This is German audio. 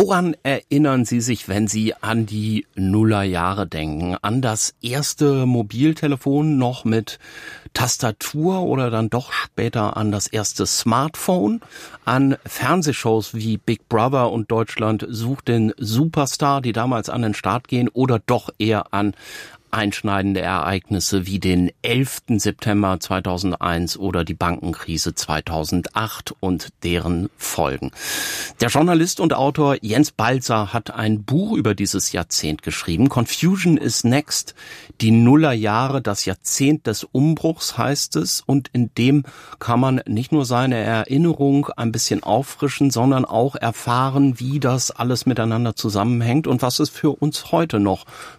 Woran erinnern Sie sich, wenn Sie an die Nullerjahre denken? An das erste Mobiltelefon noch mit Tastatur oder dann doch später an das erste Smartphone? An Fernsehshows wie Big Brother und Deutschland sucht den Superstar, die damals an den Start gehen, oder doch eher an einschneidende Ereignisse wie den 11. September 2001 oder die Bankenkrise 2008 und deren Folgen. Der Journalist und Autor Jens Balzer hat ein Buch über dieses Jahrzehnt geschrieben. Confusion is Next, die Nullerjahre, das Jahrzehnt des Umbruchs heißt es. Und in dem kann man nicht nur seine Erinnerung ein bisschen auffrischen, sondern auch erfahren, wie das alles miteinander zusammenhängt und was es für uns heute noch